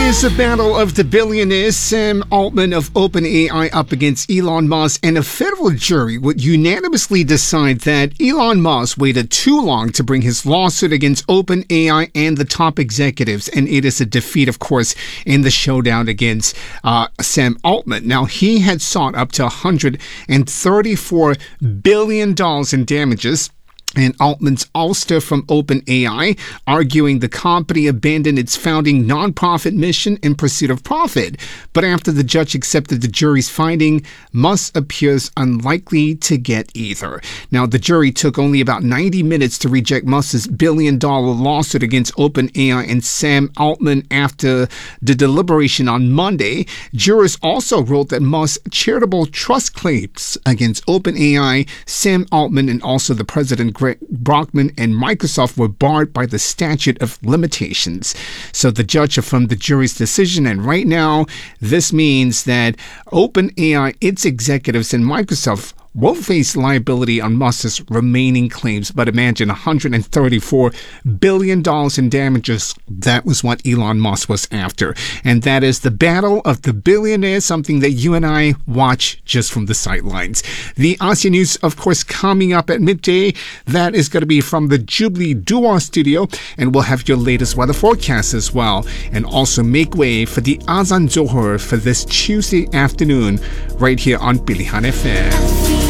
is a battle of the billionaires. Sam Altman of OpenAI up against Elon Musk, and a federal jury would unanimously decide that Elon Musk waited too long to bring his lawsuit against OpenAI and the top executives, and it is a defeat, of course, in the showdown against Sam Altman. Now, he had sought up to $134 billion in damages, and Altman's ouster from OpenAI, arguing the company abandoned its founding nonprofit mission in pursuit of profit. But after the judge accepted the jury's finding, Musk appears unlikely to get either. Now, the jury took only about 90 minutes to reject Musk's billion-dollar lawsuit against OpenAI and Sam Altman after the deliberation on Monday. Jurors also ruled that Musk's charitable trust claims against OpenAI, Sam Altman, and also the president, Greg Brockman, and Microsoft were barred by the statute of limitations. So the judge affirmed the jury's decision, and right now, this means that OpenAI, its executives, and Microsoft won't face liability on Musk's remaining claims. But imagine $134 billion in damages. That was what Elon Musk was after. And that is the battle of the billionaires, something that you and I watch just from the sidelines. The ASEAN News, of course, coming up at midday. That is going to be from the Jubilee Dua studio. And we'll have your latest weather forecast as well. And also make way for the Azan Zohar for this Tuesday afternoon right here on Pilihan FM.